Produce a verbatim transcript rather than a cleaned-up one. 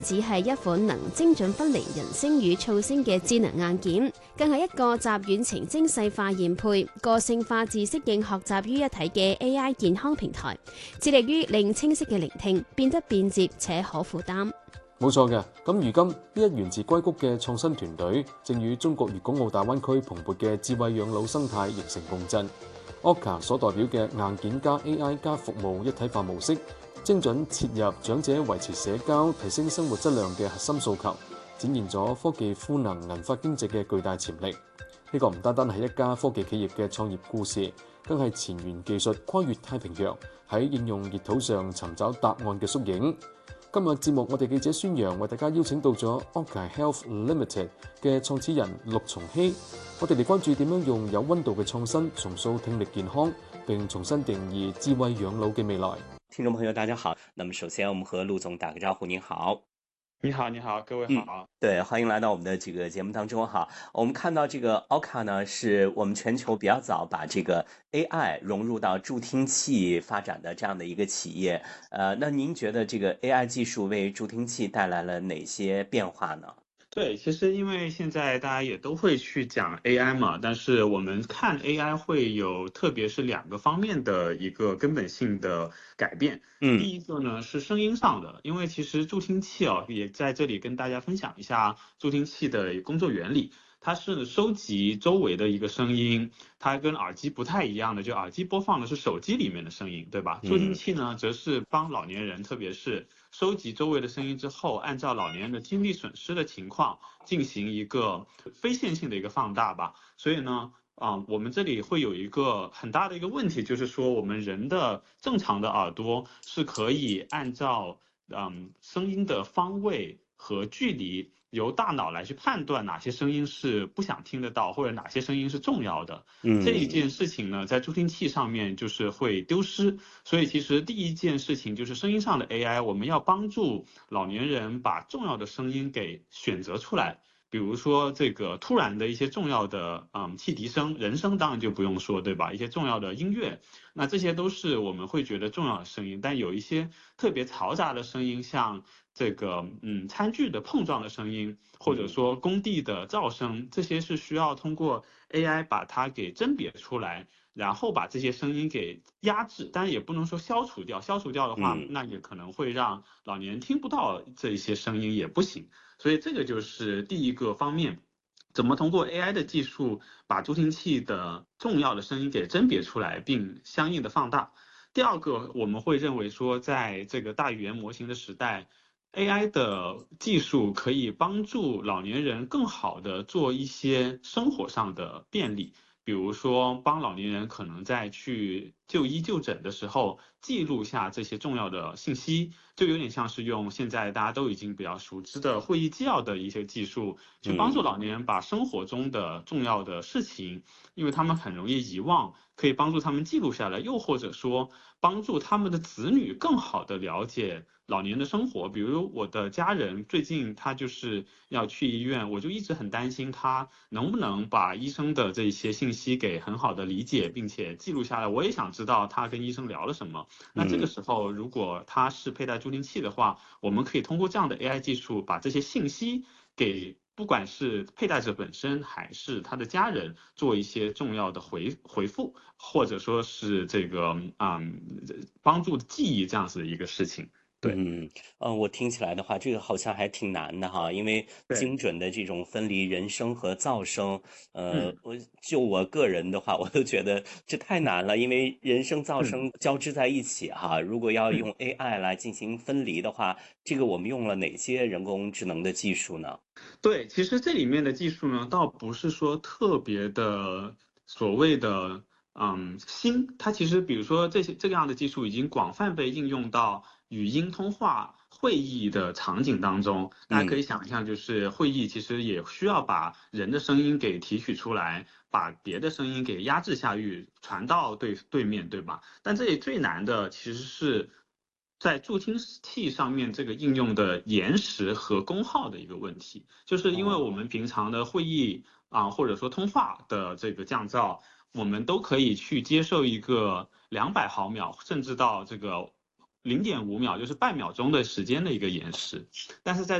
只係一款能精準分離人聲與噪聲嘅智能硬件，更係一個集遠程精細化驗配、個性化自適應學習於一體嘅 A I 健康平台，致力於令清晰嘅聆聽變得便捷且可負擔。 冇錯嘅，咁如今呢一源自硅谷嘅創新團隊，正與中國粵港澳大灣區蓬勃嘅智慧養老生態形成共振。Oka 所代表嘅硬件加 A I 加服務一體化模式，精準切入長者維持社交、提升生活質量嘅核心訴求，展現咗科技賦能銀髮經濟嘅巨大潛力。呢個唔單單係一家科技企業嘅創業故事，更係前沿技術跨越太平洋，喺應用熱土上尋找答案嘅縮影。今日節目，我哋記者孫楊為大家邀請到咗 Oka Health Limited 嘅創始人陸松熙，我哋嚟關注點樣用有溫度嘅創新重塑聽力健康，並重新定義智慧養老嘅未來。 聽眾朋友大家好，那麼首先我們和陸總打個招呼。您好。 你好，你好，各位好。 嗯、對，歡迎來到我們的這個節目當中哈。我們看到這個 Oka 呢，是我們全球比較早把這個 A I 融入到助聽器發展的這樣的一個企業。呃，那您覺得這個 A I 技術為助聽器帶來了哪些變化呢？ 對，其實因為現在大家也都會去講 A I 嘛，但是我們看 A I 會有特別是兩個方面的一個根本性的改變。嗯，第一個呢是聲音上的，因為其實助聽器啊，也在這裡跟大家分享一下助聽器的工作原理。它是收集周圍的一個聲音，它跟耳機不太一樣的，就耳機播放的是手機裡面的聲音，對吧？助聽器呢，則是幫老年人，特別是收集周圍的聲音之後，按照老年人的聽力損失的情況進行一個非線性的一個放大吧。所以呢，啊，我們這裡會有一個很大的一個問題，就是說我們人的正常的耳朵是可以按照嗯聲音的方位和距離，由大腦來去判斷哪些聲音是不想聽得到，或者哪些聲音是重要的。嗯，這一件事情呢，在助聽器上面就是會丟失。所以其實第一件事情就是聲音上的 A I， 我們要幫助老年人把重要的聲音給選擇出來。比如說這個突然的一些重要的嗯汽笛聲，人聲當然就不用說，對吧？一些重要的音樂，那這些都是我們會覺得重要的聲音。但有一些特別嘈雜的聲音，像這個嗯餐具的碰撞的聲音，或者說工地的噪聲，這些是需要通過 A I 把它給甄別出來，然後把這些聲音給壓制，當然也不能說消除掉，消除掉的話，那也可能會讓老年人聽不到這些聲音，也不行。所以這個就是第一個方面，怎麼通過 A I 的技術把助聽器的重要的聲音給甄別出來，並相應的放大。第二個，我們會認為說，在這個大語言模型的時代， A I 的技術可以幫助老年人更好的做一些生活上的便利。比如說幫老年人可能在去就醫就診的時候記錄下這些重要的信息，就有點像是用現在大家都已經比較熟知的會議紀要的一些技術，去幫助老年人把生活中的重要的事情，因為他們很容易遺忘，可以幫助他們記錄下來，又或者說幫助他們的子女更好的了解老年的生活。比如我的家人最近他就是要去醫院，我就一直很擔心他能不能把醫生的這些信息給很好的理解並且記錄下來，我也想知道他跟醫生聊了什麼。那這個時候如果他是佩戴助聽器的話，我們可以通過這樣的 A I 技術把這些信息給不管是佩戴者本身還是他的家人做一些重要的回回復，或者說是這個嗯幫助記憶這樣子的一個事情。對， 嗯，呃，我聽起來的話，這個好像還挺難的哈，因為精準的這種分離人聲和噪聲，呃，我就我個人的話，我都覺得這太難了，因為人聲噪聲交織在一起哈，如果要用 A I 來進行分離的話，這個我們用了哪些人工智能的技術呢？ 對，其實這裡面的技術呢，倒不是說特別的所謂的嗯新，它其實比如說這些這個樣的技術已經廣泛被應用到語音通話會議的場景當中。大家可以想象，就是會議其實也需要把人的聲音給提取出來，把別的聲音給壓制下去，傳到對對面，對吧？但這裡最難的其實是在助聽器上面這個應用的延時和功耗的一個問題，就是因為我們平常的會議啊，或者說通話的這個降噪，我們都可以去接受一個兩百毫秒，甚至到這個零点五秒，就是半秒钟的时间的一个延时，但是在